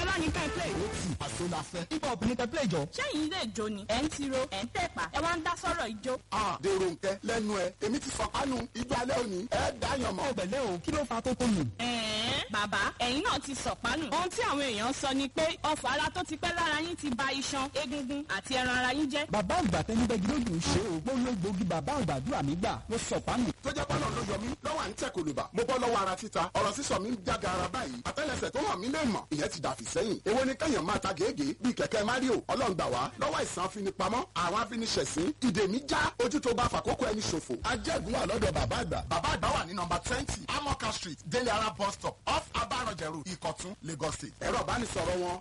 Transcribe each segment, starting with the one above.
Pàṣọlá ní ká ẹ play. ó ti àṣọ la fẹ́. hip hop ní ká play jọ. Ṣẹ́yìn ilé ìjó ni ẹ̀ ń tiro ẹ̀ ń tẹ̀pà ẹ wá ń dá sọ̀rọ̀ ìjó. dèrò nkẹ́ lẹ́nu ẹ̀ èmi ti fọ̀pánu ijó alẹ́ òní ẹ̀ dáyàn mọ́. ọ̀gbẹ̀lẹ̀ o kí ló fa tó tó nù. Bàbá ẹ̀yin náà ti sọ̀pánù. Ohun tí àwọn èèyàn sọ ni pé ọfà ara tó ti pẹ́ lára yín ti ba iṣan, egungun àti ẹran ara yín jẹ́. bàbá àgbà tẹnibẹ́gi lójú ń ṣe ògbó lógbòógì bàbá àgbàdúrà mi gbà mo sọ̀pánù. tó jẹ́ pọ́nà ló yọ mí lọ́wọ́ à ń tẹ̀ kòlùbà mo bọ́ lọ́wọ́ ara títa ọ̀rọ̀ sísọ mi ń jága ara báyìí àtẹ́lẹsẹ̀ tó hàn mí lè mọ̀ ìyẹn ti dàfí sẹ́yìn èwo ni kẹ́yàn máa ta gèégèé bíi kẹ̀kẹ́ Mario Ọlọ́run gbà wá lọ́wọ́ ìsàn afinipamọ́ àwọn afiniṣẹ̀sín ìdè mi já ojú tó bá fàkókò ẹni ṣòfò. ajẹ́gun wà lọ́dọ̀ bàbá àgbà. bàbá àgbà wà ní nọ́mbà 20 Amoka Street Délé Ara bus stop off Abaranjẹ̀rù Ìkọ̀tún Lagos State. ẹ̀rọ ìbánisọ̀rọ̀ wọn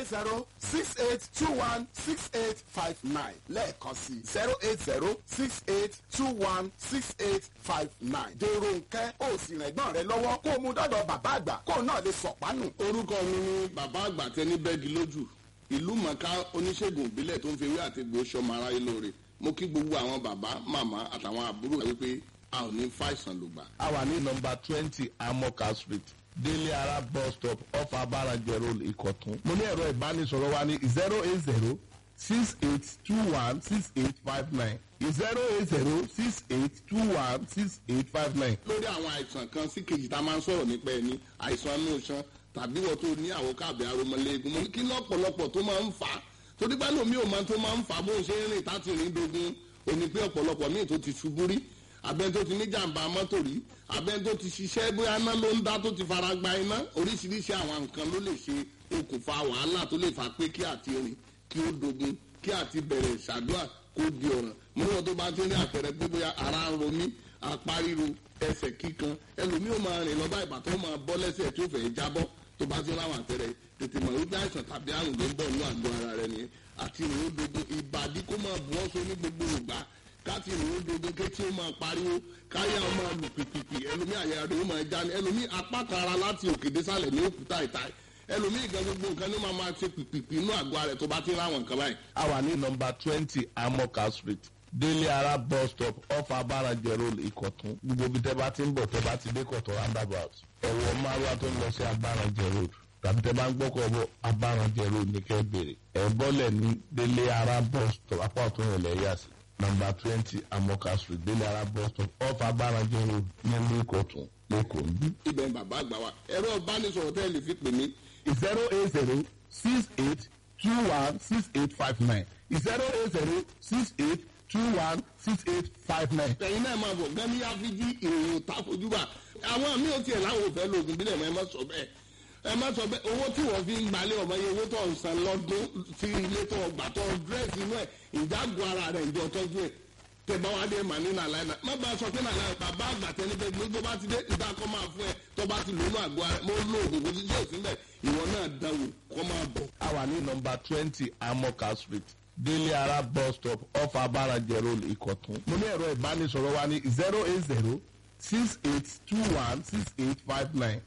08068216859 lẹ́ẹ̀kan sí 08068216859. dèrò nkẹ́ ó sì rìn ẹ̀gbọ́n rẹ lọ́wọ́ kó o mú dọ́dọ̀ bàbá àgbà kó o náà lè sọ̀pánù. orúkọ mi ni bàbá àgbà tẹni bẹ́ẹ̀gì lójú ìlú mọ̀ká oníṣègùn ìbílẹ̀ tó ń fi ewé àti egbò ṣọmọ aráyé lóore mo kí gbogbo àwọn bàbá màmá àtàwọn àbúrò wípé a ò ní fàìsàn lògbà. a wà ní nọ́mbà 20 Amoka Street Délé Ara bus stop off Abaranjẹ road Ìkọ̀tún. mo ní ẹ̀rọ ìbánisọ̀rọ̀ wa ní 08068216859 08068216859. lórí àwọn àìsàn kan sí kejì tá a máa ń sọ̀rọ̀ nípa ẹni àìsàn inú iṣan tàbí wọ́n tó ní àwọn káàbì aromọléegun mo ní kí lọ́pọ̀lọpọ̀ tó máa ń fà á torí bá lómi ò máa tó máa ń fà á bó ń ṣe ń rìn táti rìn dogun òní pé ọ̀pọ̀lọpọ̀ míì tó ti ṣubú rí abẹ́ni tó ti ní jàǹbá mọ́tò rí abẹ́ni tó ti ṣiṣẹ́ bóyá iná ló ń dá tó ti fara gba iná oríṣiríṣi àwọn nǹkan ló lè ṣe okùnfà wàhálà tó lè fà pé kí àti rìn kí ó dogun kí àti bẹ̀rẹ̀ ṣàdúrà kó di ọ̀ràn mo ní wọn tó bá ti ní àpẹẹrẹ pé bóyá ara ń ro mí apá ríro ẹsẹ̀ kíkan ẹlòmíì ó máa rìn lọ bá ìbàtọ́ ó máa bọ́ lẹ́sẹ̀ tó fẹ́ jábọ́ tó bá ti láwọn àpẹẹrẹ tètè mọ̀ wípé àìsàn tàbí àrùn tó ń bọ̀ nínú àgọ́ ara rẹ nìyẹn àti ìrìn òdodo ìbàdí kó máa bù ọ́ so ní gbogbo ìgbà káti ìrìn òdodo kétí ó máa pariwo káyà ó máa lù pìpìpì ẹlòmíì àyà rẹ ó máa já ní ẹlòmíì apá kan ara láti òkè désàlẹ̀ ní òkúta ìta ẹlòmíì gan gbogbo nǹkan ní máa ṣe pìpìpì inú àgọ́ ara rẹ tó bá ti ráwọn nǹkan báyìí. a wà ní nọ́mbà 20 Amoka Street Délé Ara bus stop off Abaranjẹ road Ìkọ̀tún gbogbo bí tẹ́ bá ti ń bọ̀ tẹ́ bá ti dé Ìkọ̀tún roundabout ẹ̀wọ̀ márùwá tó ń lọ sí Abaranjẹ road tàbí tẹ́ bá ń gbọ́kọ̀ bọ̀ Abaranjẹ road ní kẹ́ bèrè ẹ̀ bọ́lẹ̀ ní Délé Ara bus stop apá ọ̀tún ìrẹ̀lẹ̀ yà sí nọ́mbà 20 Amoka Street Délé Ara bus stop off Abaranjẹ road nílùú Ìkọ̀tún lẹ́kọ̀ọ́ ń bí. ibẹ̀ bàbá àgbà wa ẹ̀rọ ìbánisọ̀rọ̀ tẹ́ lè fi pè mí 08068216859 08068216859. ẹ̀yin náà máa bọ̀ gẹ́mí áfíjí ìròyìn ta fojúbà àwọn mi ò tiẹ̀ láwọn òfẹ́ lóògùn bílẹ̀ mọ́ ẹ má sọ bẹ́ẹ̀ ẹ má sọ bẹ́ẹ̀ owó tí wọ́n fi ń gbalẹ̀ ọmọ yẹn owó tó ń san lọ́dún sí ilé tó gbà tó dírẹ́sì inú ẹ̀ ìjágun ara rẹ̀ ìjọ tọ́jú ẹ̀ tẹ̀bá wa dé mà ní nàlá ẹ̀ má bá a sọ pé nàlá ẹ̀ bàbá àgbà tẹni bẹ́ẹ̀ ló tó bá ti dé ìdá kọ́ máa fún ẹ tó bá ti lónú àgọ́ ara mo lo oògùn kò sí sí òsín bẹ́ẹ̀ ìwọ náà dánwò kọ́ máa bọ̀. a wà ní nọ́mbà 20 Amoka Street Délé Ara bus stop off Abaranjẹ road Ìkọ̀tún. mo ní ẹ̀rọ ìbánisọ̀rọ̀ wa ní 08068216859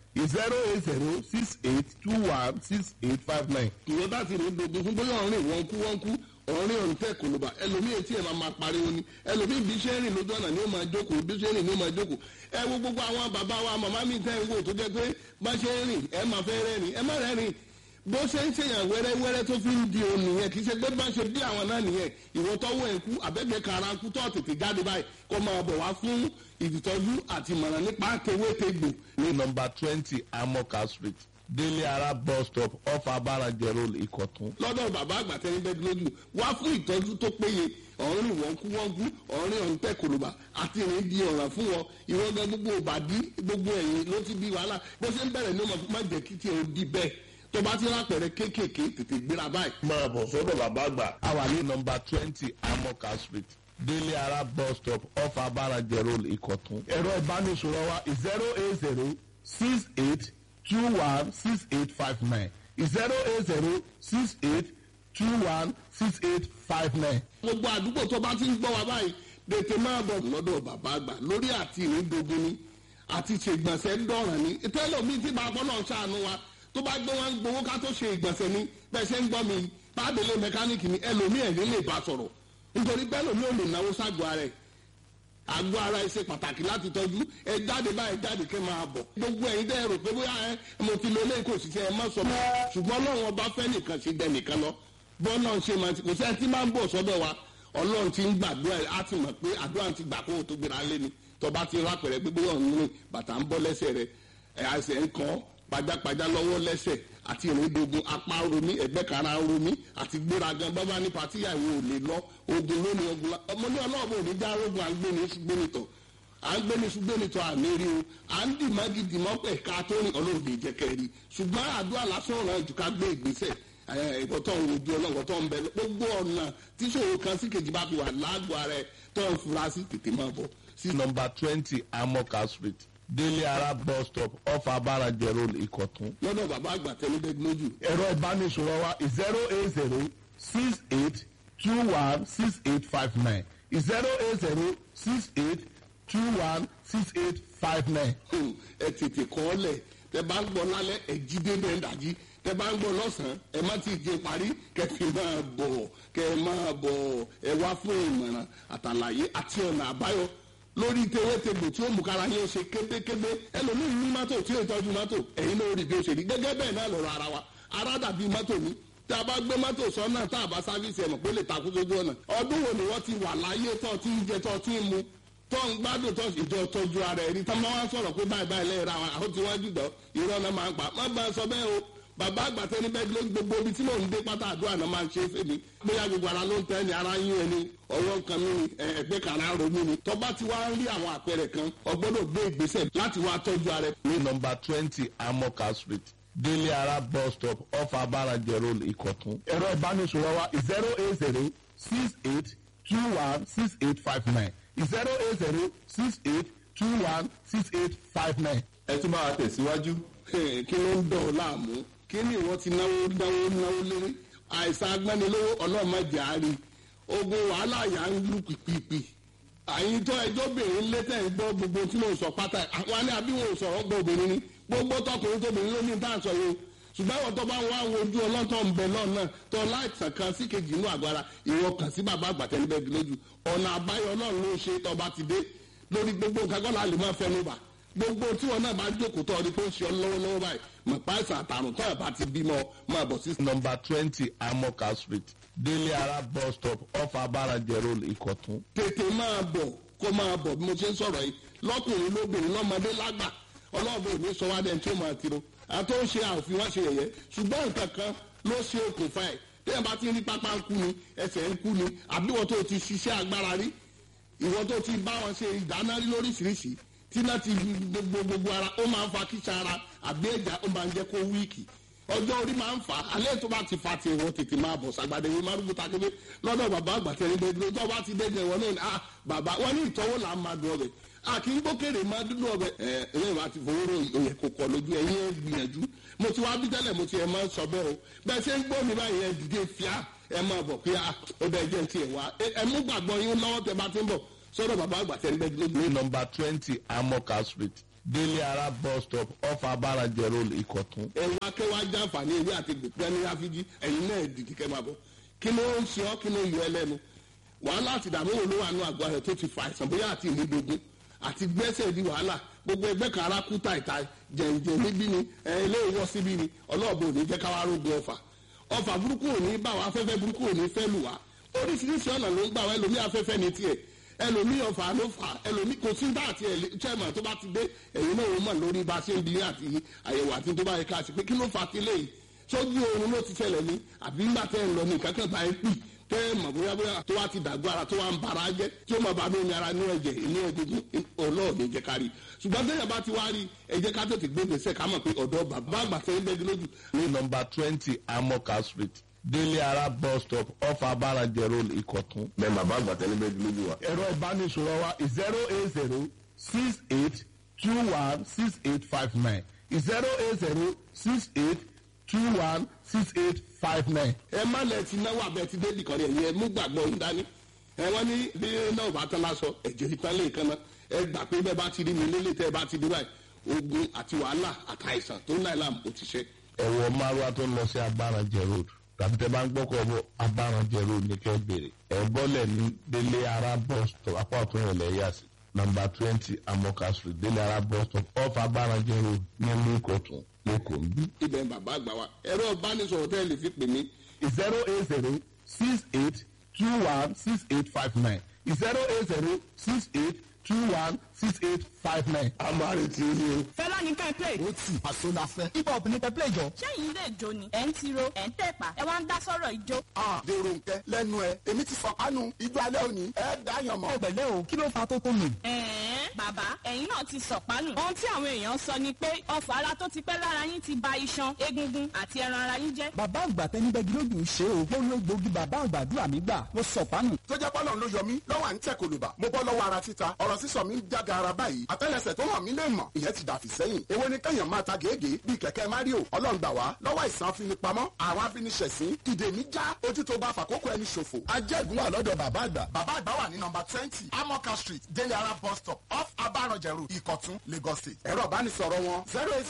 08068216859. ìwọ bá ti rìn dogun fún bóyá ọ̀rìn wọ́n kú ọ̀rìn ọ̀rìn tẹ̀ kòlùbà ẹlòmíì etí ẹ̀ máa pariwo ni ẹlòmíì bí iṣẹ́ rìn lójú ọ̀nà ni ó máa jókòó bí iṣẹ́ rìn ni ó máa jókòó ẹ wo gbogbo àwọn bàbá wa màmá mi tẹ́ ń wò tó jẹ́ pé bá ṣe ń rìn ẹ máa fẹ́ rẹ́rìn ẹ má rẹ́rìn bó ṣe ń ṣèyàn wẹ́rẹ́wẹ́rẹ́ tó fi ń di òun nìyẹn kì í ṣe pé bá ṣe bí àwọn náà nìyẹn ìwọ tọ́wọ́ ẹ̀ kú àbẹ́gbẹ́ kara kú tó tètè jáde báyìí kó máa bọ̀ wá fún ìtọ́jú àti ìmọ̀ràn nípa tewétegbò. ní nọ́mbà 20 Amoka Street Délé Ara bus stop off Abaranjẹ road Ìkọ̀tún. lọ́dọ̀ bàbá àgbà tẹ́ni bẹ́ẹ̀ lójú wá fún ìtọ́jú tó péye ọ̀rìn wọ́nkú ọ̀rìn ọ̀ǹtẹ̀ kòlùbà àti ìrìn di ọ̀ràn fún wọn ìwọ́n gan gbogbo ìbàdí gbogbo ẹ̀yìn ló ti bí wàhálà bó ṣe ń bẹ̀rẹ̀ ní ọmọ má jẹ́ kí tí o di bẹ́ẹ̀ tó bá ti rápẹ̀rẹ̀ kéékèèké tètè gbéra báyìí. máa bọ̀ sọ́dọ̀ bàbá àgbà. a wà ní nọ́mbà 20 Amoka Street Délé Ara bus stop off Abaranjẹ road Ìkọ̀tún. ẹ̀rọ ìbánisọ̀rọ̀ wa 08068216859 08068216859. gbogbo àdúgbò tó bá ti ń gbọ́ wa báyìí tètè máa bọ̀ lọ́dọ̀ bàbá àgbà lórí àti ìrìndogun ni àti ṣègbọ̀nsẹ̀ ń dọ̀ràn ni tẹ́lọ̀mí tí bàbá náà ṣàánú wa tó bá gbé wọn gbowó ká tó ṣe ìgbọ̀nsẹ̀ ni bẹ́ẹ̀ ṣe ń gbọ́ mi bábẹ́lẹ̀ mẹkáníìkì ni ẹlòmíì ẹ̀ ní lè bá sọ̀rọ̀ nítorí bẹ́ẹ̀ lòmíì ò lè náwó ságọ́ ara ẹ̀ àgọ́ ara ẹ ṣe pàtàkì láti tọ́jú ẹ jáde báyìí jáde kẹ́ máa bọ̀ gbogbo ẹ̀yin dẹ́ rò pé bóyá mo ti lo eléyìí kò sì ṣe ẹ má sọ ṣùgbọ́n ọlọ́run ọba fẹ́ nìkan ṣe dẹ nìkan lọ bọ́ọ̀lù ṣe máa ti kò sẹ́ni tí máa ń bọ̀ sọ́dọ̀ wa ọlọ́run ti ń gbàdúrà á ti mọ̀ pé àdúrà ti gbà kó o tó gbéra lé ni tọba ti rápẹ̀rẹ̀ pé bóyá òun rìn bàtà ń bọ́ lẹ́sẹ̀ rẹ̀ àṣẹ ń kọ́ pajápajá lọ́wọ́ lẹ́sẹ̀ àti ìrìndògùn apá romi ẹgbẹ́ kara romi àti gbéragan bábá ní patíyà ìwò ò lè lọ ogun lónìí ogun ọmọ ní ọlọ́ọ̀bù ò ní já rogun à ń gbé ní ṣùgbẹ́nitọ̀ àmì rí o à ń dì mágídì mọ́pẹ̀ ká tó rìn ọlọ́run lè jẹ́ kẹ́rì ṣùgbọ́n àdúrà lásán ọ̀ràn jù ká gbé ìgbésẹ̀ ìkọ̀tọ̀ ń wojú ọlọ́run tó ń bẹ gbogbo ọ̀nà tíṣòro kan sí kejì bá fi wà lágbo ara ẹ̀ tó ń fura sí tètè máa bọ̀. sí nọ́mbà 20 Amoka Street Délé Ara bus stop off Abáranjẹ road Ìkọ̀tún. lọ́dọ̀ bàbá àgbà tẹ́lẹ̀ lójú. ẹ̀rọ ìbánisọ̀rọ̀ wa 08068216859 08068216859. ẹ tètè kọ́ ọ lẹ̀ tẹ bá ń gbọ́ lálẹ́ ẹ jí dé bẹ́ẹ̀ dájí tẹ bá ń gbọ́ lọ́sàn-án ẹ má ti jẹ parí kẹfì máa bọ̀ ẹ wá fún ìmọ̀ràn àtàlàyé àti ọ̀nà àbáyọ lórí tewétegbò tí ó mú kára yín ó ṣe kébékébé ẹlòmíì ní mọ́tò tí ó tọ́jú mọ́tò ẹ̀yin náà rí bí ó ṣe rí gẹ́gẹ́ bẹ́ẹ̀ náà lọ́rọ̀ ara wa ara dàbí mọ́tò ní tá a bá gbé mọ́tò sọ́nà tá a bá sáfíìsì ẹ̀mọ̀ pé lè takú sójú ọ̀nà ọdún wo ni wọ́n ti wà láyé tó ti ń jẹ tó ti ń mu tó ń gbádùn tó ìjọ tọ́jú ara ẹ̀rí tó máa wá sọ̀rọ̀ pé báyìí báyìí lẹ́yìn ra àwọn tí wọ́n jùdọ̀ irọ́ náà máa ń pa má bá a sọ bẹ́ẹ̀ o bàbá àgbà tẹni bẹ́ẹ̀ ló gbogbo ibi tí mò ń dé pátá àdúrà náà máa ń ṣe é fèmí bóyá gbogbo ara ló ń tẹ́ ni ara yín ẹni ọwọ́ nǹkan mi ẹgbẹ́ kan ara ronú ni tọ́ba ti wá ń rí àwọn àpẹẹrẹ kan ọgbọ́dọ̀ gbé ìgbésẹ̀ láti wá tọ́jú ara ẹ̀. ní nọ́mbà 20 Amoka Street Délé Ara bus stop off Abáranjẹ road Ìkọ̀tún. ẹ̀rọ ìbánisọ̀rọ̀ wa 08068216859 08068216859. ẹ tún bá wa tẹ̀síwájú. kí ló ń dọ̀ ọ́ láàmú kí ni ìwọ ti náwó lórí àìsàn agbẹ́nilówó ọlọ́mọdé àárín ogun wàhálà yà ń lù pìpìpì àyìn tó ẹjọ́ bèrè létẹ̀ ń gbọ́ gbogbo tí mo sọ pátá àwọn ní àbí wọn ò sọ̀rọ̀ gbọ́ obìnrin ni gbogbo tọkùnrin tóbìnrin ló ní tá à ń sọ yìí ṣùgbọ́n àwọn tó bá ń wá wojú ọlọ́tọ̀ ń bẹ lọ́nà tó láìsàn kan sí kejì inú àgbára ìwọ kàn sí bàbá àgbàtẹ́lẹ́bẹ̀ẹ́dì lójú ọ̀nà àbáyọ ọlọ́run ló ṣe tọba ti dé lórí gbogbo nǹkan kọ́ la lè máa fẹnu bà gbogbo tí wọn náà bá jókòó tó ọdún tó ń ṣe ọ lọ́wọ́lọ́wọ́ báyìí mọ̀ páìsàn àtàrùn tó ẹ̀ bá ti bímọ máa bọ̀ sí. nọ́mbà 20 Amoka Street Délé Ara bus stop off Abáranjẹ road Ìkọ̀tún. tètè máa bọ̀ kó máa bọ̀ bí mo ṣe ń sọ̀rọ̀ yìí lọ́kùnrin lóbìnrin lọ́mọdé lágbà ọlọ́ọ̀bù ò ní sọ wá dẹ́n tí ó máa tiro àti ó ń ṣe àòfin wá ṣe yẹ̀yẹ́ ṣùgbọ́n nǹkan kan ló ṣe okùnfà ẹ̀ téèyàn bá ti ń rí pápá ń kú ni ẹsẹ̀ ń kú ni àbí wọ́n tó ti ṣiṣẹ́ agbára rí ìwọ́n tó ti bá wọn ṣe ìdáná rí lóríṣiríṣi tí náà ti gbogbo ara ó máa ń fa kíṣà ara àbí ẹ̀já ó máa ń jẹ́ kó wíìkì ọjọ́ orí máa ń fà á alẹ́ tó bá ti fa ti ìwọ tètè máa bọ̀ sàgbàdé ìwé márùn ta kébé lọ́dọ̀ bàbá àgbàtẹ́ ní gbẹgbẹ tó bá ti dẹ́gbẹ̀ wọn náà bàbá wọn ní ìtọ́wò là ń máa dùn ọbẹ̀ kì í gbókèrè máa dúdú ọbẹ̀ ẹ̀yìn wa ti fowó ròyìn òyẹ̀ kò kọ̀ lójú ẹ̀yìn ẹ̀ gbìyànjú mo ti wá bí tẹ́lẹ̀ mo ti ẹ̀ máa ń sọ bẹ́ẹ̀ o bẹ́ẹ̀ ṣe ń gbọ́ mi báyìí ẹ̀ dìde fíà ẹ̀ máa bọ̀ pé ó bẹ́ẹ̀ jẹ́ ti ẹ̀ wá ẹ̀ mú gbàgbọ́ yín lọ́wọ́ tẹ bá ti ń bọ̀ sọ́dọ̀ bàbá àgbàtẹ́ ní gbẹgbẹ. ní nọ́mbà 20 Amoka Street Délé Ara bus stop off Abáranjẹ road Ìkọ̀tún. ẹ̀rọ akẹ́wà jàǹfààní ewé àti gbẹ̀gbẹ́ ní ráfíjì ẹ̀yin náà dìde kẹ́ máa bọ̀ kí ló ń ṣe ọ́ kí ló yọ ẹ lẹ́nu wàhálà àti ìdààmú wo ló wà nù àgọ́ rẹ̀ tó ti fa àìsàn bóyá àti ìmúdogun àti gbẹ́sẹ̀ di wàhálà gbogbo ẹgbẹ́ kan ara kú tàìtà jẹ̀ǹjẹ̀ níbí ni ilé ìwọ́ síbí ni ọlọ́ọ̀bù ò ní jẹ́ káwá rógun ọfà burúkú ò ní bá wa afẹ́fẹ́ burúkú ò ní fẹ́ lù wá oríṣiríṣi ọ̀nà ló ń gbà wá ẹlòmí afẹ́fẹ́ ní tiẹ̀ ẹlòmí ọfà ló fà ẹlòmí kò sí dá àti chairman tó bá ti dé ẹ̀yin náà ó mọ̀ lórí bá a ṣe ń bi àti àyẹ̀wò àti tó bá yẹ ká ṣe pé kí ló fà ti léyìí sójú oorun ló ti ṣẹlẹ̀ ní àbí ńgbà tẹ́ ń lọ ní ìkákan bá ń pì tẹ́ ẹ mọ̀ bóyá tó wá ti dàgbọ́ ara tó wá ń bara jẹ́ tí ó mọ̀ bá mi ní ara ní ẹ̀jẹ̀ inú egungun ọlọ́ọ̀ni jẹ́ ká rí ṣùgbọ́n tẹ́yà bá ti wá rí ẹ jẹ́ ká tètè gbé gbèsè ká mọ̀ pé ọ̀dọ́ bàbá àgbà tẹ́ ń bẹ́ẹ̀ lójú. ní nọ́mbà 20 Amoka Street Délé Ara bus stop off Abáranjẹ road Ìkọ̀tún. bẹ́ẹ̀ bàbá àgbà tẹ́lẹ̀ bẹ́ẹ̀ lójú wa. ẹ̀rọ ìbánisọ̀rọ̀ wa 08068216859 08068216859. ẹ má lẹ ti náwó abẹ ti dé nìkan rẹ yẹn mú gbàgbọ́ ń dání ẹ wọ́n ní bí náà bá tán lásọ ẹ̀jẹ̀ nípa lè kan náà ẹ gbà pé bẹ́ẹ̀ bá ti rí mi lélẹ̀ tẹ́ ẹ bá ti dé báyìí ogun àti wàhálà àtàìsàn tó ń náà làm ó ti ṣe. ẹ̀wọ̀ márùwá tó ń lọ sí Abáranjẹ road tàbí tẹ bá ń gbọ́kọ̀ bọ̀ Abáranjẹ road ní kẹ́ bèrè ẹ̀ bọ́lẹ̀ ní Délé Ara bus stop apá ọ̀tún rẹ̀ lẹ́yà sí number 20 amoka street délé ara bus stop off abarajẹ road nílùú ìkọ̀tún lẹ́kọ̀ọ́ ń bí. ibẹ̀ ń bàbá àgbà wa ẹ̀rọ ìbánisọ̀rọ̀ tẹ́lẹ̀ fi pè mí 08068216859 08068216859. a máa retí yín o. fẹ́lá ní kẹ́ play. ó tì àṣọ la fẹ́. hip hop ní kẹ́pẹ́ ìjọ. ṣẹ́yìn ilé ìjó ni ẹ̀ ń tiro ẹ̀ ń tẹ̀pà ẹ̀ wá ń dá sọ́rọ̀ ìjó. dèrò nkẹ́ lẹ́nu ẹ̀ èmi ti sọ̀pánu ijó alẹ́ òní ẹ̀ dáyàn mọ́. ẹgbẹ̀lẹ́ o kí ló fa tó tó nù. Bàbá ẹ̀yin náà ti sọ̀pánù. ohun tí àwọn èèyàn sọ ni pé ọfà ara tó ti pẹ́ lára yín ti ba iṣan egungun àti ẹran ara yín jẹ́. bàbá àgbà tẹnibẹ́gi lójú ṣe o gbólógbòógì bàbá àgbàdúrà mi gbà mo sọ̀pánù. tó jẹ́ pọ́lọ́ ló yọ mí lọ́wọ́ à ń tẹ̀ kòlùbà mo bọ́ lọ́wọ́ ara títa ọ̀rọ̀ sísọ mi ń jága ara báyìí àtẹ́lẹsẹ̀ tó hàn mí lè mọ̀ ìyẹn ti dàfí sẹ́yìn èwo ni kẹ́yàn máa ta gèégèé bíi kẹ̀kẹ́ Mario Ọlọ́run gbà wá lọ́wọ́ ìsàn afinipamọ́ àwọn afiniṣẹ̀sín ìdè mi já ojú tó bá fàkókò ẹni ṣòfò. ajẹ́gun wà lọ́dọ̀ bàbá àgbà. bàbá àgbà wà ní nọ́mbà 20 Amoka street délé ara bus stop off abarọ̀jẹ̀ road Ìkọ̀tún Lagos State. ẹ̀rọ ìbánisọ̀rọ̀ wọn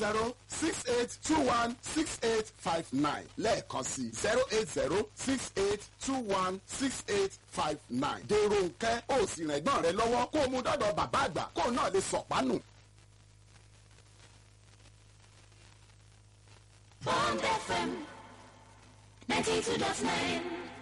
08068216859 lẹ́ẹ̀kan sí 08068216859. dèrò nkẹ́ ó sì rìn ẹ̀gbọ́n rẹ lọ́wọ́ kó o mú dọ́dọ̀ bàbá àgbà kó o náà lè sọ̀pánù. Bond FM 92.9